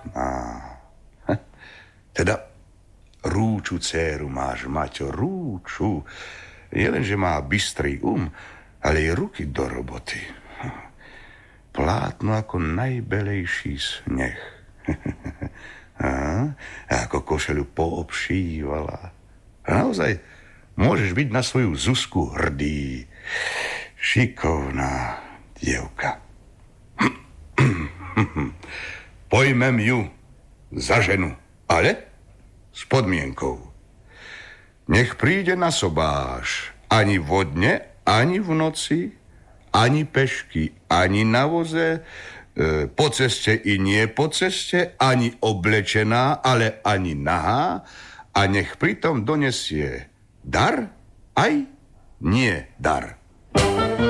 Teda rúču dcéru máš, Maťo, rúču. Nielen, že má bystrý ale aj ruky do roboty. Plátno ako najbelejší sneh. A ako košeľu poobšívala. A naozaj môžeš byť na svoju Zuzku hrdý. Šikovná dievka. Pojmem ju za ženu, ale s podmienkou. Nech príde na sobáš ani vodne, ani v noci, ani pešky, ani na voze, po ceste i nie po ceste, ani oblečená, ale ani nahá, a nech pritom donesie dar aj nie dar.